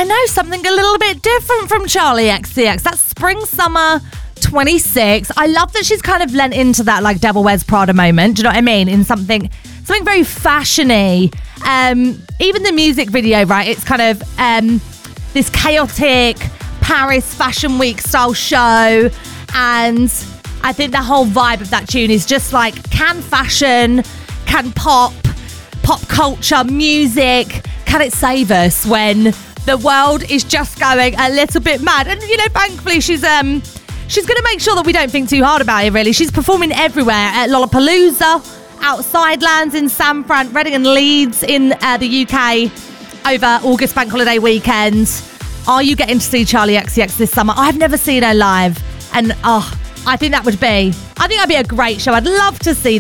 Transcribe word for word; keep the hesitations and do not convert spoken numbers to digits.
I know, something a little bit different from Charlie X C X. That's Spring Summer twenty-six. I love that she's kind of lent into that like Devil Wears Prada moment. Do you know what I mean? In something something very fashion-y. Um, even the music video, right? It's kind of um, this chaotic Paris Fashion Week style show. And I think the whole vibe of that tune is just like, can fashion, can pop, pop culture, music, can it save us when the world is just going a little bit mad? And, you know, thankfully she's um she's going to make sure that we don't think too hard about it, really. She's performing everywhere at Lollapalooza, outside lands in San Fran, Reading and Leeds in uh, the U K over August bank holiday weekend. Are you getting to see Charlie X C X this summer? I've never seen her live. And, oh, I think that would be, I think that'd be a great show. I'd love to see